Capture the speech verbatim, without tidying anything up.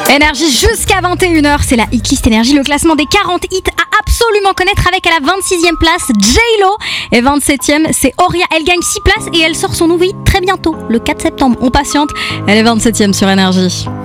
Énergie jusqu'à vingt et une heures, c'est la Hitlist Énergie, le classement des quarante hits à absolument connaître avec à la vingt-sixième place J-Lo et vingt-septième c'est Oria, elle gagne six places et elle sort son nouveau hit très bientôt, le quatre septembre, on patiente, elle est vingt-septième sur Énergie.